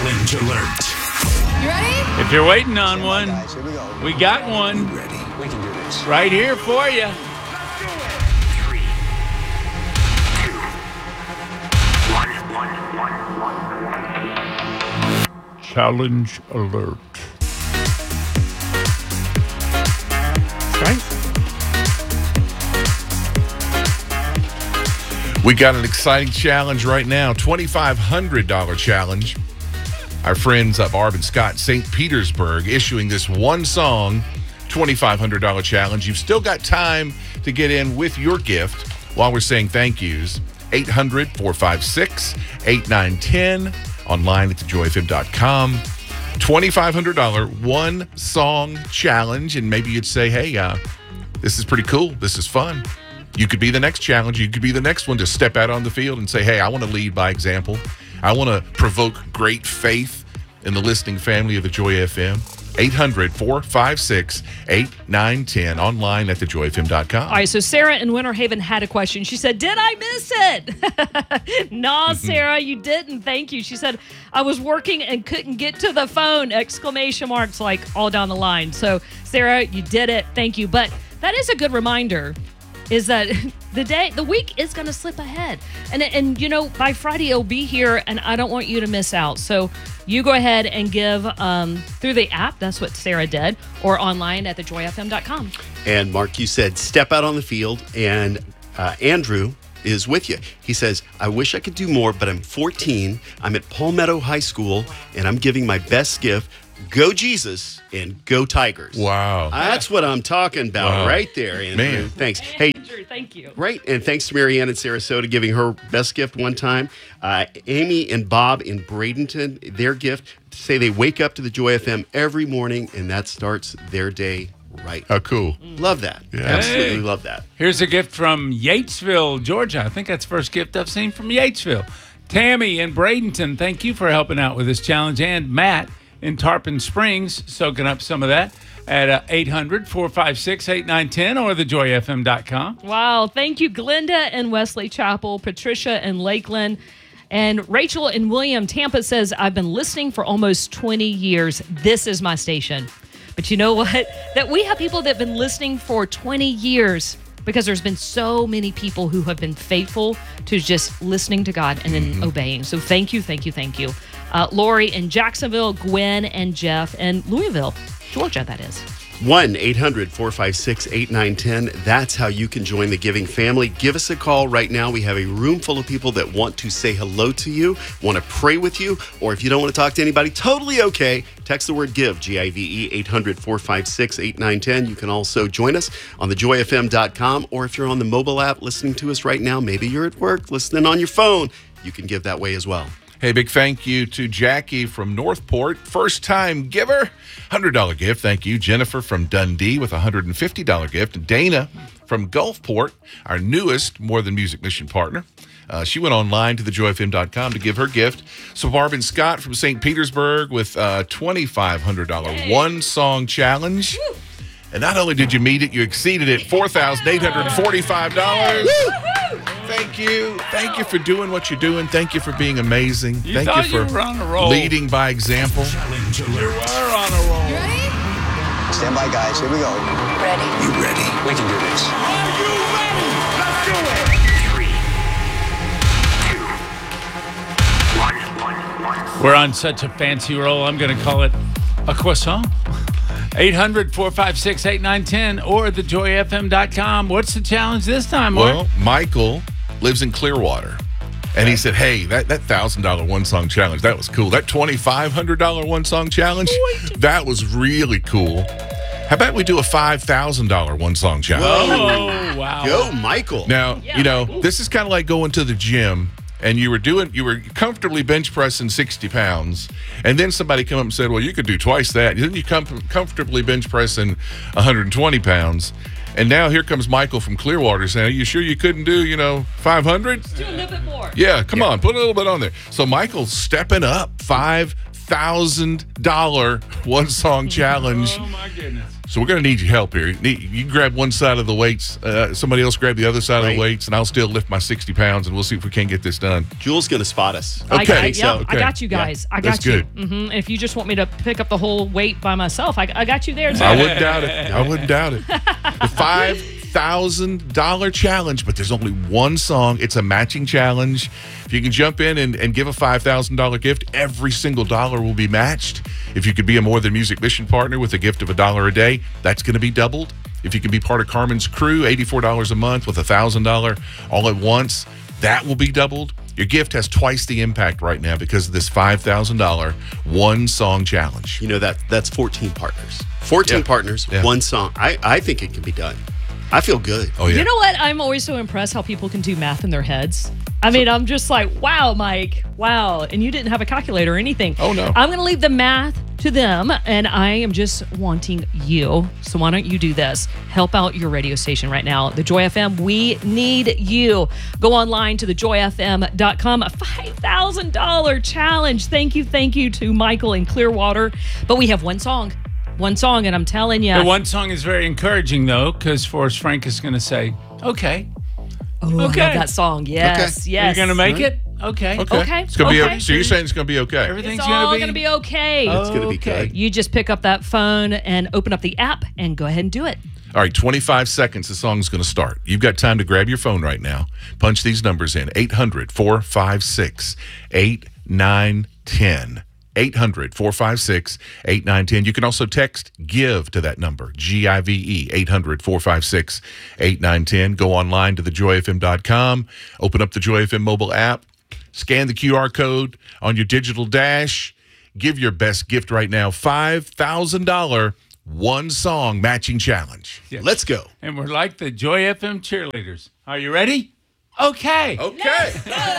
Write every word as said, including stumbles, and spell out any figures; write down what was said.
Challenge alert. You ready? If you're waiting on one, Guys, here we go. we got one You ready? We can do this. right here for you. Three, two, one, one, one, one. Challenge alert. Right? We got an exciting challenge right now, twenty-five hundred dollars challenge. Our friends at Barb and Scott, Saint Petersburg, issuing this one song, twenty-five hundred dollars challenge. You've still got time to get in with your gift while we're saying thank yous. eight hundred, four five six, eight nine one zero, online at the joy f m dot com. twenty-five hundred dollars one song challenge. And maybe you'd say, hey, uh, this is pretty cool. This is fun. You could be the next challenge. You could be the next one to step out on the field and say, hey, I want to lead by example. I want to provoke great faith in the listening family of the Joy F M. eight hundred, four five six, eight nine one zero, online at the joy f m dot com. All right, so Sarah in Winter Haven had a question. She said, did I miss it? No, Sarah, you didn't. Thank you. She said, I was working and couldn't get to the phone, exclamation marks, like all down the line. So, Sarah, you did it. Thank you. But that is a good reminder, is that the day, the week is going to slip ahead. And, and you know, by Friday, it'll be here, and I don't want you to miss out. So you go ahead and give um, through the app. That's what Sarah did, or online at the joy f m dot com. And Mark, you said step out on the field, and uh, Andrew is with you. He says, I wish I could do more, but I'm fourteen. I'm at Palmetto High School, and I'm giving my best gift. Go Jesus and go Tigers. Wow. That's what I'm talking about Wow. right there, Andrew. Man. Thanks. Hey, Andrew, thank you. right, and thanks to Marianne in Sarasota giving her best gift one time. Uh, Amy and Bob in Bradenton, their gift, say they wake up to the Joy F M every morning, and that starts their day right. How cool. Love that. Yeah. Absolutely Hey. love that. Here's a gift from Yatesville, Georgia. I think that's the first gift I've seen from Yatesville. Tammy in Bradenton, thank you for helping out with this challenge. And Matt in Tarpon Springs, soaking up some of that at uh, eight hundred, four five six, eight nine one zero or the joy f m dot com. Wow. Thank you, Glenda in Wesley Chapel, Patricia in Lakeland, and Rachel in William. Tampa says, I've been listening for almost twenty years. This is my station. But you know what? That we have people that have been listening for twenty years because there's been so many people who have been faithful to just listening to God and then Mm-hmm. obeying. So thank you, thank you, thank you. Uh, Lori in Jacksonville, Gwen and Jeff in Louisville, Georgia, that is. one eight hundred, four five six, eight nine one zero. That's how you can join the giving family. Give us a call right now. We have a room full of people that want to say hello to you, want to pray with you, or if you don't want to talk to anybody, totally okay. Text the word GIVE, G I V E, eight hundred, four five six, eight nine one zero. You can also join us on the joy f m dot com, or if you're on the mobile app listening to us right now, maybe you're at work listening on your phone, you can give that way as well. Hey, big thank you to Jackie from Northport, first-time giver, one hundred dollars gift. Thank you. Jennifer from Dundee with a one hundred fifty dollars gift. Dana from Gulfport, our newest More Than Music Mission partner. Uh, she went online to the joy f m dot com to give her gift. So Barb and Scott from Saint Petersburg with a twenty-five hundred dollars one-song challenge. Woo. And not only did you meet it, you exceeded it, four thousand eight hundred forty-five dollars. Thank you. Thank you for doing what you're doing. Thank you for being amazing. You Thank thought you you for were on a roll. leading by example. Challenge alert. We're on a roll. You ready? Stand by, guys. Here we go. Ready. You ready? We can do this. Three, two, one, one, one. We're on such a fancy roll, I'm going to call it a croissant. eight hundred, four five six, eight nine one zero or the joy f m dot com. What's the challenge this time, Mark? Well, Michael lives in Clearwater. And he said, hey, that, that one thousand dollars one-song challenge, that was cool. That twenty-five hundred dollars one-song challenge, that was really cool. How about we do a five thousand dollars one-song challenge? Oh, wow. Go, Michael. Now, Yeah, you know, Michael. this is kind of like going to the gym and you were doing, you were comfortably bench pressing sixty pounds, and then somebody come up and said, well, you could do twice that. Then you come comfortably bench pressing one hundred twenty pounds. And now here comes Michael from Clearwater saying, are you sure you couldn't do, you know, five hundred? Do a little bit more. Yeah, come on, put a little bit on there. So Michael's stepping up, five thousand dollars one-song challenge. Oh, my goodness. So we're going to need your help here. You, need- you can grab one side of the weights, uh, somebody else grab the other side of Right. the weights, and I'll still lift my sixty pounds, and we'll see if we can't get this done. Jules going to spot us. I, Okay. I, I think yeah, so. I Okay. got you guys. I got That's you. good. hmm If you just want me to pick up the whole weight by myself, I, I got you there too. I wouldn't doubt it. I wouldn't doubt it. The five thousand dollar challenge, but there's only one song. It's a matching challenge. If you can jump in and, and give a five thousand dollar gift, every single dollar will be matched. If you could be a More Than Music mission partner with a gift of a dollar a day, that's going to be doubled. If you can be part of Carmen's crew, eighty-four dollars a month with a one thousand dollars all at once, that will be doubled. Your gift has twice the impact right now because of this five thousand dollar one song challenge. You know, that that's fourteen partners. fourteen Yeah. partners, Yeah. one song. I, I think it can be done. I feel good. Oh, yeah. You know what? I'm always so impressed how people can do math in their heads. I mean, I'm just like, wow, Mike, wow. And you didn't have a calculator or anything. Oh, no. I'm going to leave the math to them, and I am just wanting you. So why don't you do this? Help out your radio station right now. The Joy F M, we need you. Go online to the joy f m dot com. A five thousand dollar challenge. Thank you, thank you to Michael in Clearwater. But we have one song. One song, and I'm telling you. The one song is very encouraging, though, because Forrest Frank is going to say, okay. Oh, I love Okay. that song. Yes, Okay. yes. You're going to make it? Okay. Okay. Okay. It's gonna be. Okay. o- So you're saying it's going to be okay? Everything's It's going all to be... going to be okay. It's going to be Okay. good. You just pick up that phone and open up the app and go ahead and do it. All right, twenty-five seconds. The song's going to start. You've got time to grab your phone right now. Punch these numbers in: eight hundred, four five six, eight nine one zero. eight hundred, four five six, eight nine one zero. You can also text GIVE to that number, G I V E, eight hundred, four five six, eight nine one zero. Go online to the joy f m dot com, open up the Joy F M mobile app, scan the Q R code on your digital dash. Give your best gift right now, five thousand dollars one song matching challenge. Let's go. And we're like the Joy F M cheerleaders. Are you ready? Okay. Okay.